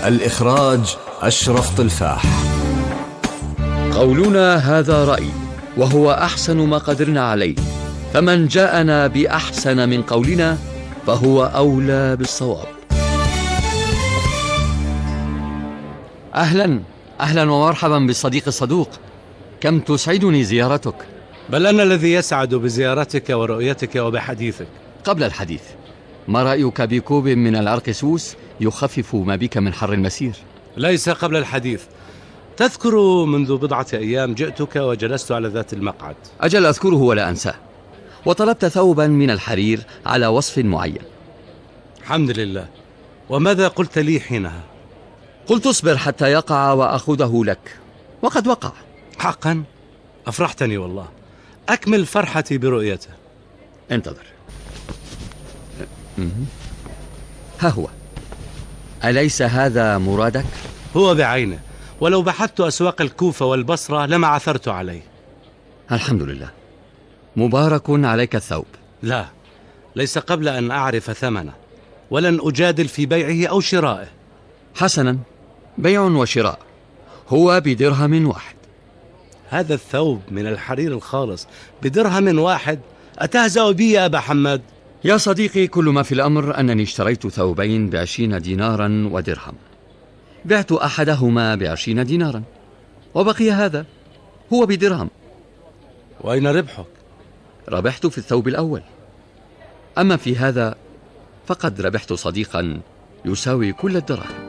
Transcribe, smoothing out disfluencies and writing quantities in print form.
الإخراج أشرف طلفاح. قولنا هذا رأي وهو أحسن ما قدرنا عليه، فمن جاءنا بأحسن من قولنا فهو أولى بالصواب. أهلا ومرحبا بالصديق الصدوق، كم تسعدني زيارتك. بل أنا الذي يسعد بزيارتك ورؤيتك وبحديثك. قبل الحديث، ما رأيك بكوب من العرقسوس يخفف ما بك من حر المسير؟ ليس قبل الحديث. تذكر منذ بضعة أيام جئتك وجلست على ذات المقعد؟ أجل أذكره ولا أنساه، وطلبت ثوبا من الحرير على وصف معين. الحمد لله. وماذا قلت لي حينها؟ قلت اصبر حتى يقع وأخذه لك، وقد وقع. حقا أفرحتني والله. أكمل فرحتي برؤيته. انتظر. ها هو. أليس هذا مرادك؟ هو بعينه، ولو بحثت أسواق الكوفة والبصرة لما عثرت عليه. الحمد لله. مبارك عليك الثوب. لا، ليس قبل أن أعرف ثمنه، ولن أجادل في بيعه أو شرائه. حسنا، بيع وشراء. هو بدرهم واحد. هذا الثوب من الحرير الخالص بدرهم واحد؟ أتهزأ بي يا أبا حماد؟ يا صديقي، كل ما في الأمر أنني اشتريت ثوبين ب20 دينارا ودرهم، بعت أحدهما ب20 دينارا، وبقي هذا هو بدرهم. وأين ربحك؟ ربحت في الثوب الأول، أما في هذا فقد ربحت صديقا يساوي كل الدراهم.